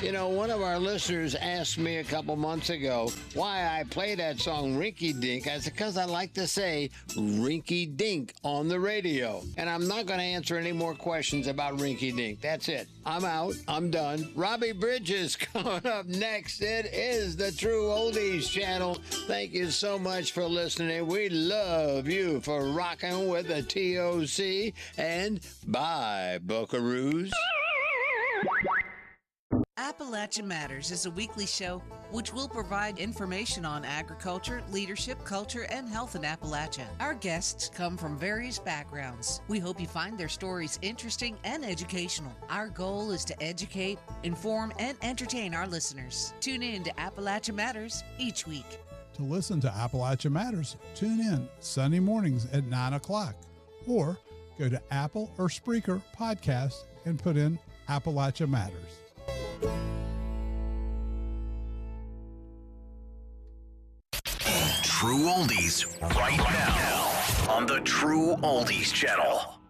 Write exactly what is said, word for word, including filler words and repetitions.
You know, one of our listeners asked me a couple months ago why I play that song Rinky Dink. I said, because I like to say Rinky Dink on the radio. And I'm not going to answer any more questions about Rinky Dink. That's it. I'm out. I'm done. Robbie Bridges coming up next. It is the True Oldies channel. Thank you so much for listening. We love you for rocking with the T O C. And bye, Buckaroos. Appalachia Matters is a weekly show which will provide information on agriculture, leadership, culture, and health in Appalachia. Our guests come from various backgrounds. We hope you find their stories interesting and educational. Our goal is to educate, inform, and entertain our listeners. Tune in to Appalachia Matters each week. To listen to Appalachia Matters, tune in Sunday mornings at nine o'clock or go to Apple or Spreaker Podcast and put in Appalachia Matters. True Oldies right now on the True Oldies channel.